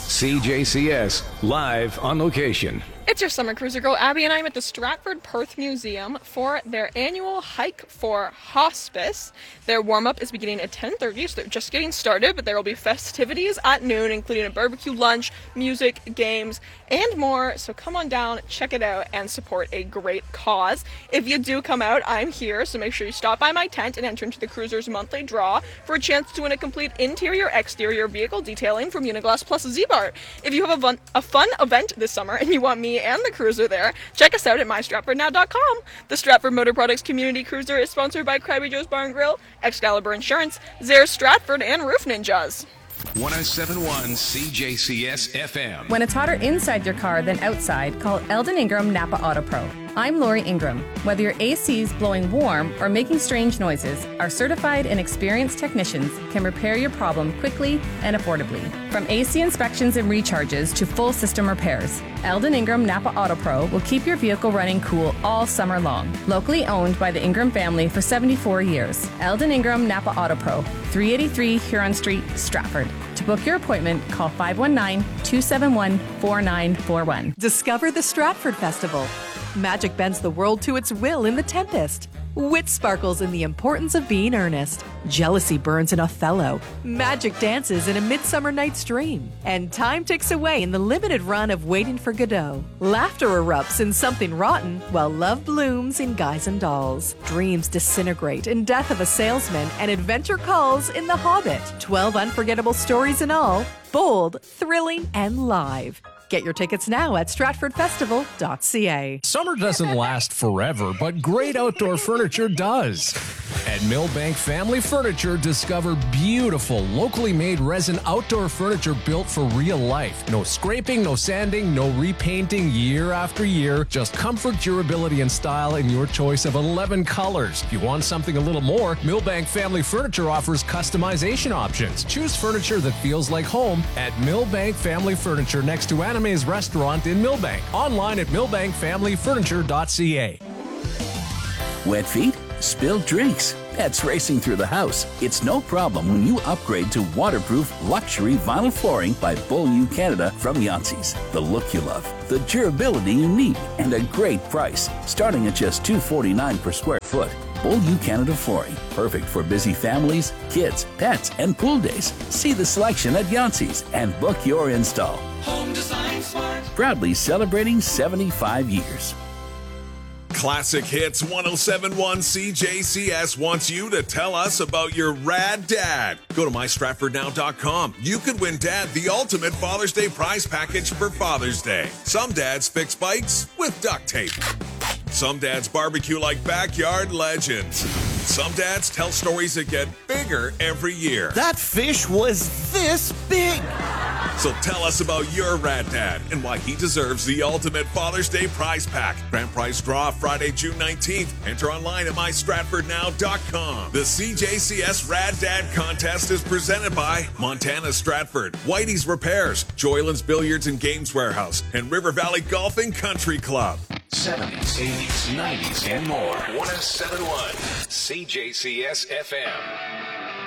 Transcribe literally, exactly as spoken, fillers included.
C J C S, live on location. It's your summer cruiser girl, Abby, and I'm at the Stratford Perth Museum for their annual Hike for Hospice. Their warm-up is beginning at ten thirty, so they're just getting started, but there will be festivities at noon, including a barbecue lunch, music, games, and more. So come on down, check it out, and support a great cause. If you do come out, I'm here, so make sure you stop by my tent and enter into the cruiser's monthly draw for a chance to win a complete interior-exterior vehicle detailing from Uniglass plus Z-Bar. If you have a fun, a fun event this summer and you want me and the cruiser there, check us out at my stratford now dot com. The Stratford Motor Products Community Cruiser is sponsored by Krabby Joe's Bar and Grill, Excalibur Insurance, Zare Stratford, and Roof Ninjas. one oh seven point one C J C S F M. When it's hotter inside your car than outside, call Eldon Ingram Napa Auto Pro. I'm Lori Ingram. Whether your A C's blowing warm or making strange noises, our certified and experienced technicians can repair your problem quickly and affordably. From A C inspections and recharges to full system repairs, Eldon Ingram Napa Auto Pro will keep your vehicle running cool all summer long. Locally owned by the Ingram family for seventy-four years. Eldon Ingram Napa Auto Pro, three eighty-three Huron Street, Stratford. To book your appointment, call five one nine, two seven one, four nine four one. Discover the Stratford Festival. Magic bends the world to its will in The Tempest. Wit sparkles in the importance of being earnest. Jealousy burns in Othello. Magic dances in A Midsummer Night's Dream. And time ticks away in the limited run of Waiting for Godot. Laughter erupts in Something Rotten, while love blooms in Guys and Dolls. Dreams disintegrate in Death of a Salesman, and adventure calls in The Hobbit. Twelve unforgettable stories in all. Bold, thrilling, and live. Get your tickets now at stratford festival dot c a. Summer doesn't last forever, but great outdoor furniture does. At Millbank Family Furniture, discover beautiful, locally made resin outdoor furniture built for real life. No scraping, no sanding, no repainting year after year. Just comfort, durability, and style in your choice of eleven colors. If you want something a little more, Millbank Family Furniture offers customization options. Choose furniture that feels like home at Millbank Family Furniture next to Anime's Restaurant in Millbank. Online at millbank family furniture dot c a. Wet feet? Spilled drinks? Pets racing through the house? It's no problem when you upgrade to waterproof luxury vinyl flooring by Beaulieu Canada from Yancey's. The look you love, the durability you need, and a great price. Starting at just two forty-nine per square foot. Beaulieu Canada Flooring. Perfect for busy families, kids, pets, and pool days. See the selection at Yancey's and book your install. Home Design Smart. Proudly celebrating seventy-five years. Classic Hits one oh seven point one C J C S wants you to tell us about your rad dad. Go to my stratford now dot com. You could win Dad the ultimate Father's Day prize package for Father's Day. Some dads fix bikes with duct tape. Some dads barbecue like backyard legends. Some dads tell stories that get bigger every year. That fish was this big. So tell us about your rad dad and why he deserves the ultimate Father's Day prize pack. Grand prize draw Friday, June nineteenth. Enter online at my stratford now dot com. The C J C S Rad Dad Contest is presented by Montana Stratford, Whitey's Repairs, Joyland's Billiards and Games Warehouse, and River Valley Golf and Country Club. seventies, eighties, nineties, and more. one oh seven point one C J C S F M.